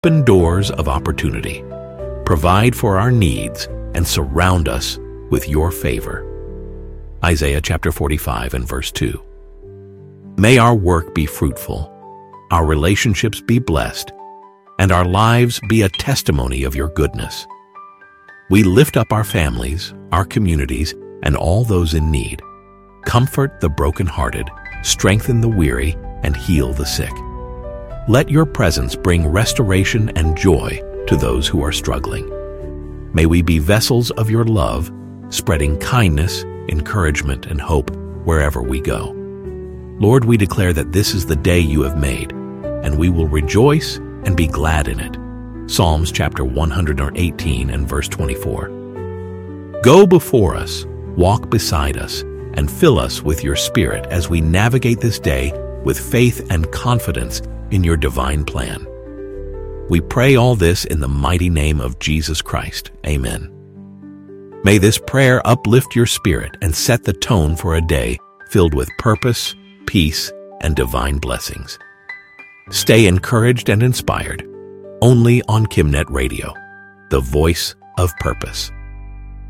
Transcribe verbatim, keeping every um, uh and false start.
Open doors of opportunity. Provide for our needs and surround us with your favor. Isaiah chapter forty-five and verse two. May our work be fruitful, our relationships be blessed, and our lives be a testimony of your goodness. We lift up our families, our communities, and all those in need. Comfort the brokenhearted, strengthen the weary, and heal the sick. Let your presence bring restoration and joy to those who are struggling. May we be vessels of your love, spreading kindness, encouragement, and hope wherever we go. Lord, we declare that this is the day you have made, and we will rejoice and be glad in it. Psalms chapter one hundred eighteen and verse twenty-four. Go before us, walk beside us, and fill us with your Spirit as we navigate this day with faith and confidence in your divine plan. We pray all this in the mighty name of Jesus Christ. Amen. May this prayer uplift your spirit and set the tone for a day filled with purpose, peace, and divine blessings. Stay encouraged and inspired, only on KimNet Radio, the voice of purpose.